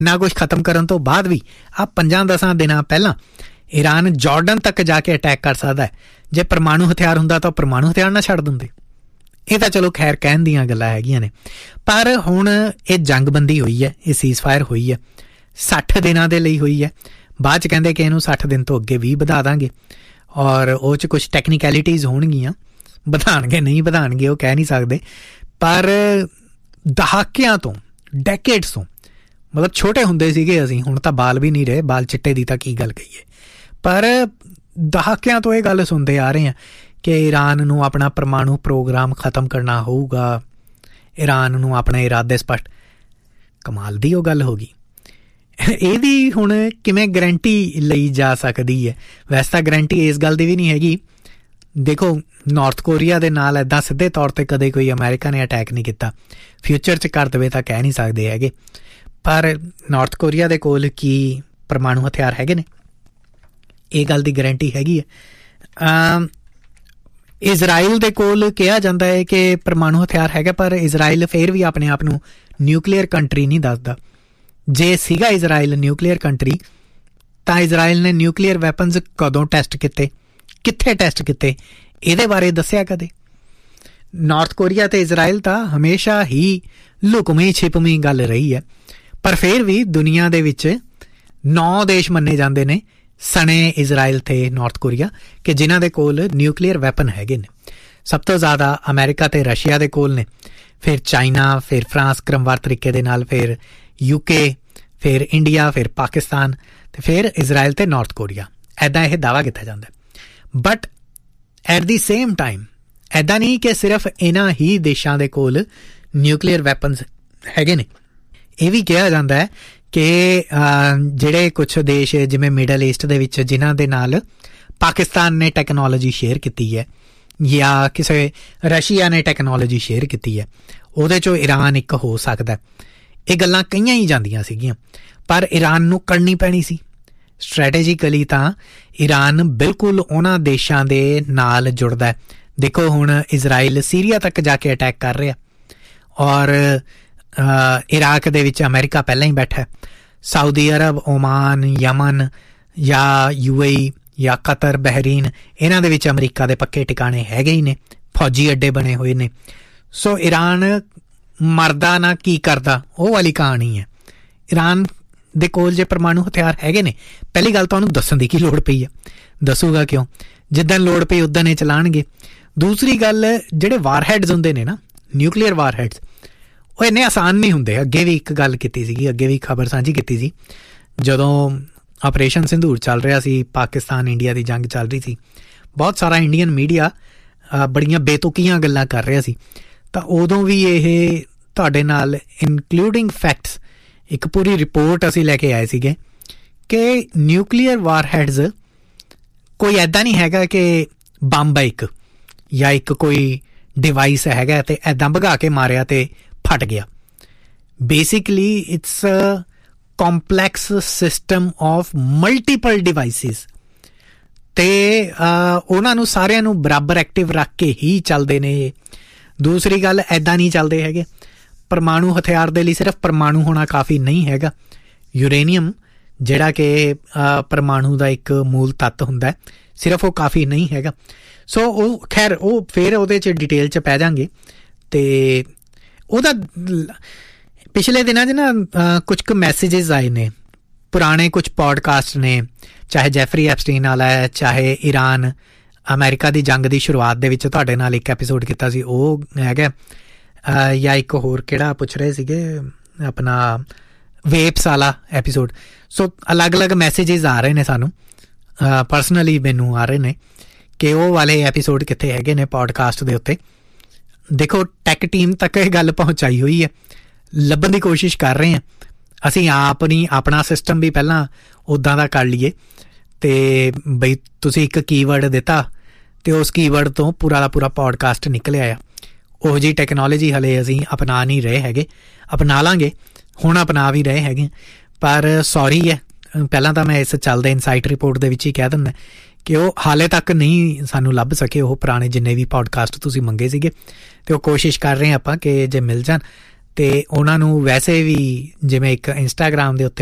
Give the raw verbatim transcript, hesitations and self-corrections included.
ਇੰਨਾ ਕੁਛ ਖਤਮ ਕਰਨ ਤੋਂ ਬਾਅਦ ਵੀ ਆਹ ਪੰਜਾਂ ਦਸਾਂ ਦਿਨਾਂ ਪਹਿਲਾਂ ਈਰਾਨ ਜਾਰਡਨ ਤੱਕ ਜਾ ਕੇ ਅਟੈਕ ਕਰ ਸਕਦਾ ਹੈ। ਜੇ ਪਰਮਾਣੂ ਹਥਿਆਰ ਹੁੰਦਾ ਤਾਂ ਪਰਮਾਣੂ ਹਥਿਆਰ ਨਾ ਛੱਡ ਦਿੰਦੇ। ਇਹ ਤਾਂ ਚਲੋ ਖੈਰ ਕਹਿਣ ਦੀਆਂ ਗੱਲਾਂ ਹੈਗੀਆਂ ਨੇ, ਪਰ ਹੁਣ ਇਹ ਜੰਗਬੰਦੀ ਹੋਈ ਹੈ, ਇਹ ਸੀਜ਼ ਫਾਇਰ ਹੋਈ ਹੈ, ਸੱਠ ਦਿਨਾਂ ਦੇ ਲਈ ਹੋਈ ਹੈ। ਬਾਅਦ 'ਚ ਕਹਿੰਦੇ ਕਿ ਇਹਨੂੰ ਸੱਠ ਦਿਨ ਤੋਂ ਅੱਗੇ ਵੀ ਵਧਾ ਦਾਂਗੇ, ਔਰ ਉਹ 'ਚ ਕੁਛ ਟੈਕਨੀਕੈਲਿਟੀਜ਼ ਹੋਣਗੀਆਂ, ਵਧਾਉਣਗੇ ਨਹੀਂ ਵਧਾਉਣਗੇ ਉਹ ਕਹਿ ਨਹੀਂ ਸਕਦੇ। ਪਰ ਦਹਾਕਿਆਂ ਤੋਂ, ਡੈਕੇਡਸ ਤੋਂ, ਮਤਲਬ ਛੋਟੇ ਹੁੰਦੇ ਸੀਗੇ ਅਸੀਂ, ਹੁਣ ਤਾਂ ਬਾਲ ਵੀ ਨਹੀਂ ਰਹੇ, ਬਾਲ ਚਿੱਟੇ ਦੀ ਤਾਂ ਕੀ ਗੱਲ ਕਹੀਏ, ਪਰ ਦਹਾਕਿਆਂ ਤੋਂ ਇਹ ਗੱਲ ਸੁਣਦੇ ਆ ਰਹੇ ਹਾਂ ਕਿ ਈਰਾਨ ਨੂੰ ਆਪਣਾ ਪਰਮਾਣੂ ਪ੍ਰੋਗਰਾਮ ਖ਼ਤਮ ਕਰਨਾ ਹੋਊਗਾ, ਈਰਾਨ ਨੂੰ ਆਪਣੇ ਇਰਾਦੇ ਸਪਸ਼ਟ। ਕਮਾਲ ਦੀ ਉਹ ਗੱਲ ਹੋ ਗਈ। ਇਹਦੀ ਹੁਣ ਕਿਵੇਂ ਗਰੰਟੀ ਲਈ ਜਾ ਸਕਦੀ ਹੈ? ਵੈਸੇ ਤਾਂ ਗਰੰਟੀ ਇਸ ਗੱਲ ਦੀ ਵੀ ਨਹੀਂ ਹੈਗੀ। ਦੇਖੋ, ਨਾਰਥ ਕੋਰੀਆ ਦੇ ਨਾਲ ਇੱਦਾਂ ਸਿੱਧੇ ਤੌਰ 'ਤੇ ਕਦੇ ਕੋਈ ਅਮਰੀਕਾ ਨੇ ਅਟੈਕ ਨਹੀਂ ਕੀਤਾ, ਫਿਊਚਰ 'ਚ ਕਰ ਦੇਵੇ ਤਾਂ ਕਹਿ ਨਹੀਂ ਸਕਦੇ ਹੈਗੇ। ਪਰ ਨਾਰਥ ਕੋਰੀਆ ਦੇ ਕੋਲ ਕੀ ਪਰਮਾਣੂ ਹਥਿਆਰ ਹੈਗੇ ਨੇ? ਇਹ ਗੱਲ ਦੀ ਗਰੰਟੀ ਹੈਗੀ ਹੈ। ਇਜ਼ਰਾਈਲ ਦੇ ਕੋਲ ਕਿਹਾ ਜਾਂਦਾ ਹੈ ਕਿ ਪਰਮਾਣੂ ਹਥਿਆਰ ਹੈਗਾ, ਪਰ ਇਜ਼ਰਾਈਲ ਫਿਰ ਵੀ ਆਪਣੇ ਆਪ ਨੂੰ ਨਿਊਕਲੀਅਰ ਕੰਟਰੀ ਨਹੀਂ ਦੱਸਦਾ। ਜੇ ਸੀਗਾ ਇਜ਼ਰਾਈਲ ਨਿਊਕਲੀਅਰ ਕੰਟਰੀ ਤਾਂ ਇਜ਼ਰਾਈਲ ਨੇ ਨਿਊਕਲੀਅਰ ਵੈਪਨਸ ਕਦੋਂ ਟੈਸਟ ਕੀਤੇ, ਕਿੱਥੇ ਟੈਸਟ ਕੀਤੇ, ਇਹਦੇ ਬਾਰੇ ਦੱਸਿਆ ਕਦੇ? ਨਾਰਥ ਕੋਰੀਆ ਅਤੇ ਇਜ਼ਰਾਈਲ ਤਾਂ ਹਮੇਸ਼ਾ ਹੀ ਲੁਕਵੀਂ ਛਿਪਵੀਂ ਗੱਲ ਰਹੀ ਹੈ, ਪਰ ਫਿਰ ਵੀ ਦੁਨੀਆ ਦੇ ਵਿੱਚ ਨੌ ਦੇਸ਼ ਮੰਨੇ ਜਾਂਦੇ ਨੇ ਸਣੇ ਇਜ਼ਰਾਈਲ ਅਤੇ ਨਾਰਥ ਕੋਰੀਆ ਕਿ ਜਿਨ੍ਹਾਂ ਦੇ ਕੋਲ ਨਿਊਕਲੀਅਰ ਵੈਪਨ ਹੈਗੇ ਨੇ। ਸਭ ਤੋਂ ਜ਼ਿਆਦਾ ਅਮਰੀਕਾ ਅਤੇ ਰਸ਼ੀਆ ਦੇ ਕੋਲ ਨੇ, ਫਿਰ ਚਾਈਨਾ, ਫਿਰ ਫਰਾਂਸ ਕ੍ਰਮਵਾਰ ਤਰੀਕੇ ਦੇ ਨਾਲ, ਫਿਰ ਯੂਕੇ, ਫਿਰ ਇੰਡੀਆ, ਫਿਰ ਪਾਕਿਸਤਾਨ, ਅਤੇ ਫਿਰ ਇਜ਼ਰਾਈਲ ਅਤੇ ਨਾਰਥ ਕੋਰੀਆ। ਇੱਦਾਂ ਇਹ ਦਾਅਵਾ ਕੀਤਾ ਜਾਂਦਾ। But at the same time ਇੱਦਾਂ ਨਹੀਂ ਕਿ ਸਿਰਫ ਇਹਨਾਂ ਹੀ ਦੇਸ਼ਾਂ ਦੇ ਕੋਲ ਨਿਊਕਲੀਅਰ ਵੈਪਨਸ ਹੈਗੇ ਨੇ। ਇਹ ਵੀ ਕਿਹਾ ਜਾਂਦਾ ਹੈ ਕਿ ਜਿਹੜੇ ਕੁਛ ਦੇਸ਼ ਜਿਵੇਂ ਮਿਡਲ ਈਸਟ ਦੇ ਵਿੱਚ ਜਿਨ੍ਹਾਂ ਦੇ ਨਾਲ ਪਾਕਿਸਤਾਨ ਨੇ ਟੈਕਨੋਲੋਜੀ ਸ਼ੇਅਰ ਕੀਤੀ ਹੈ, ਜਾਂ ਕਿਸੇ ਰਸ਼ੀਆ ਨੇ ਟੈਕਨੋਲੋਜੀ ਸ਼ੇਅਰ ਕੀਤੀ ਹੈ, ਉਹਦੇ 'ਚੋਂ ਈਰਾਨ ਇੱਕ ਹੋ ਸਕਦਾ। ਇਹ ਗੱਲਾਂ ਕਹੀਆਂ ਹੀ ਜਾਂਦੀਆਂ ਸੀਗੀਆਂ, ਪਰ ਈਰਾਨ ਨੂੰ ਕਰਨੀ ਪੈਣੀ ਸੀ। ਸਟ੍ਰੈਟੇਜੀਕਲੀ ਤਾਂ ਈਰਾਨ ਬਿਲਕੁਲ ਉਹਨਾਂ ਦੇਸ਼ਾਂ ਦੇ ਨਾਲ ਜੁੜਦਾ। ਦੇਖੋ, ਹੁਣ ਇਜ਼ਰਾਈਲ ਸੀਰੀਆ ਤੱਕ ਜਾ ਕੇ ਅਟੈਕ ਕਰ ਰਿਹਾ, ਔਰ ਇਰਾਕ ਦੇ ਵਿੱਚ ਅਮਰੀਕਾ ਪਹਿਲਾਂ ਹੀ ਬੈਠਾ। ਸਾਊਦੀ ਅਰਬ, ਓਮਾਨ, ਯਮਨ ਜਾਂ ਯੂ ਏ ਈ ਜਾਂ ਕਤਰ, ਬਹਿਰੀਨ, ਇਹਨਾਂ ਦੇ ਵਿੱਚ ਅਮਰੀਕਾ ਦੇ ਪੱਕੇ ਟਿਕਾਣੇ ਹੈਗੇ ਹੀ ਨੇ, ਫੌਜੀ ਅੱਡੇ ਬਣੇ ਹੋਏ ਨੇ। ਸੋ ਈਰਾਨ ਮਰਦਾ ਨਾ ਕੀ ਕਰਦਾ, ਉਹ ਵਾਲੀ ਕਹਾਣੀ ਹੈ। ਈਰਾਨ ਦੇ ਕੋਲ ਜੇ ਪਰਮਾਣੂ ਹਥਿਆਰ ਹੈਗੇ ਨੇ, ਪਹਿਲੀ ਗੱਲ ਤਾਂ ਉਹਨੂੰ ਦੱਸਣ ਦੀ ਕੀ ਲੋੜ ਪਈ ਹੈ? ਦੱਸੂਗਾ ਕਿਉਂ? ਜਿੱਦਣ ਲੋੜ ਪਈ ਉੱਦਣ ਇਹ ਚਲਾਉਣਗੇ। ਦੂਸਰੀ ਗੱਲ, ਜਿਹੜੇ ਵਾਰਹੈਡਸ ਹੁੰਦੇ ਨੇ ਨਾ, ਨਿਊਕਲੀਅਰ ਵਾਰਹੈਡਸ, ਉਹ ਇੰਨੇ ਆਸਾਨ ਨਹੀਂ ਹੁੰਦੇ। ਅੱਗੇ ਵੀ ਇੱਕ ਗੱਲ ਕੀਤੀ ਸੀਗੀ, ਅੱਗੇ ਵੀ ਖਬਰ ਸਾਂਝੀ ਕੀਤੀ ਸੀ, ਜਦੋਂ ਆਪਰੇਸ਼ਨ ਸਿੰਧੂਰ ਚੱਲ ਰਿਹਾ ਸੀ, ਪਾਕਿਸਤਾਨ ਇੰਡੀਆ ਦੀ ਜੰਗ ਚੱਲ ਰਹੀ ਸੀ, ਬਹੁਤ ਸਾਰਾ ਇੰਡੀਅਨ ਮੀਡੀਆ ਬੜੀਆਂ ਬੇਤੁਕੀਆਂ ਗੱਲਾਂ ਕਰ ਰਿਹਾ ਸੀ। ਤਾਂ ਉਦੋਂ ਵੀ ਇਹ ਤੁਹਾਡੇ ਨਾਲ ਇਨਕਲੂਡਿੰਗ ਫੈਕਟਸ ਇੱਕ ਪੂਰੀ ਰਿਪੋਰਟ ਅਸੀਂ ਲੈ ਕੇ ਆਏ ਸੀਗੇ ਕਿ ਨਿਊਕਲੀਅਰ ਵਾਰਹੈਡਸ ਕੋਈ ਇੱਦਾਂ ਨਹੀਂ ਹੈਗਾ ਕਿ ਬੰਬ ਹੈ ਇੱਕ, ਜਾਂ ਇੱਕ ਕੋਈ ਡਿਵਾਈਸ ਹੈਗਾ ਅਤੇ ਇੱਦਾਂ ਭਗਾ ਕੇ ਮਾਰਿਆ ਅਤੇ ਫਟ ਗਿਆ। Basically it's a complex system of multiple devices, ਅਤੇ ਉਹਨਾਂ ਨੂੰ ਸਾਰਿਆਂ ਨੂੰ ਬਰਾਬਰ ਐਕਟਿਵ ਰੱਖ ਕੇ ਹੀ ਚੱਲਦੇ ਨੇ। ਦੂਸਰੀ ਗੱਲ, ਇੱਦਾਂ ਨਹੀਂ ਚੱਲਦੇ ਹੈਗੇ। ਪਰਮਾਣੂ ਹਥਿਆਰ ਦੇ ਲਈ ਸਿਰਫ ਪਰਮਾਣੂ ਹੋਣਾ ਕਾਫੀ ਨਹੀਂ ਹੈਗਾ। ਯੂਰੇਨੀਅਮ ਜਿਹੜਾ ਕਿ ਪਰਮਾਣੂ ਦਾ ਇੱਕ ਮੂਲ ਤੱਤ ਹੁੰਦਾ, ਸਿਰਫ ਉਹ ਕਾਫੀ ਨਹੀਂ ਹੈਗਾ। ਸੋ ਉਹ ਖੈਰ ਉਹ ਫਿਰ ਉਹਦੇ 'ਚ ਡਿਟੇਲ 'ਚ ਪੈ ਜਾਵਾਂਗੇ। ਅਤੇ ਉਹਦਾ ਪਿਛਲੇ ਦਿਨਾਂ 'ਚ ਨਾ ਕੁਛ ਕੁ ਮੈਸੇਜਿਸ ਆਏ ਨੇ, ਪੁਰਾਣੇ ਕੁਛ ਪੋਡਕਾਸਟ ਨੇ, ਚਾਹੇ ਜੈਫਰੀ ਐਪਸਟੀਨ ਵਾਲਾ ਹੈ, ਚਾਹੇ ਈਰਾਨ ਅਮਰੀਕਾ ਦੀ ਜੰਗ ਦੀ ਸ਼ੁਰੂਆਤ ਦੇ ਵਿੱਚ ਤੁਹਾਡੇ ਨਾਲ ਇੱਕ ਐਪੀਸੋਡ ਕੀਤਾ ਸੀ ਉਹ ਹੈਗਾ, ਜਾਂ ਇੱਕ ਹੋਰ ਕਿਹੜਾ ਪੁੱਛ ਰਹੇ ਸੀਗੇ ਆਪਣਾ ਵੇਪਸ ਵਾਲਾ ਐਪੀਸੋਡ। ਸੋ ਅਲੱਗ ਅਲੱਗ ਮੈਸੇਜਿਸ ਆ ਰਹੇ ਨੇ ਸਾਨੂੰ, ਪਰਸਨਲੀ ਮੈਨੂੰ ਆ ਰਹੇ ਨੇ ਕਿ ਉਹ ਵਾਲੇ ਐਪੀਸੋਡ ਕਿੱਥੇ ਹੈਗੇ ਨੇ ਪੋਡਕਾਸਟ ਦੇ ਉੱਤੇ। ਦੇਖੋ, ਟੈਕ ਟੀਮ ਤੱਕ ਇਹ ਗੱਲ ਪਹੁੰਚਾਈ ਹੋਈ ਹੈ, ਲੱਭਣ ਦੀ ਕੋਸ਼ਿਸ਼ ਕਰ ਰਹੇ ਹਾਂ। ਅਸੀਂ ਆਪ ਨਹੀਂ, ਆਪਣਾ ਸਿਸਟਮ ਵੀ ਪਹਿਲਾਂ ਉੱਦਾਂ ਦਾ ਕਰ ਲਈਏ, ਅਤੇ ਬਈ ਤੁਸੀਂ ਇੱਕ ਕੀਵਰਡ ਦਿੱਤਾ ਅਤੇ ਉਸ ਕੀਵਰਡ ਤੋਂ ਪੂਰਾ ਦਾ ਪੂਰਾ ਪੋਡਕਾਸਟ ਨਿਕਲਿਆ ਆ। ਉਹੋ ਜਿਹੀ ਟੈਕਨੋਲੋਜੀ ਹਲੇ ਅਸੀਂ ਅਪਣਾ ਨਹੀਂ ਰਹੇ ਹੈਗੇ, ਅਪਣਾ ਲਾਂਗੇ, ਹੁਣ ਅਪਣਾ ਵੀ ਰਹੇ ਹੈਗੇ। ਪਰ ਸੌਰੀ ਹੈ, ਪਹਿਲਾਂ ਤਾਂ ਮੈਂ ਇਸ ਚੱਲਦੇ ਇਨਸਾਈਟ ਰਿਪੋਰਟ ਦੇ ਵਿੱਚ ਹੀ ਕਹਿ ਦਿੰਦਾ ਕਿ ਉਹ ਹਾਲੇ ਤੱਕ ਨਹੀਂ ਸਾਨੂੰ ਲੱਭ ਸਕੇ ਉਹ ਪੁਰਾਣੇ ਜਿੰਨੇ ਵੀ ਪੋਡਕਾਸਟ ਤੁਸੀਂ ਮੰਗੇ ਸੀਗੇ, ਅਤੇ ਉਹ ਕੋਸ਼ਿਸ਼ ਕਰ ਰਹੇ ਹਾਂ ਆਪਾਂ ਕਿ ਜੇ ਮਿਲ ਜਾਣ ਤੇ ਉਹਨਾਂ ਨੂੰ ਵੈਸੇ ਵੀ ਜਿਵੇਂ ਇੱਕ ਇੰਸਟਾਗ੍ਰਾਮ ਦੇ ਉੱਤੇ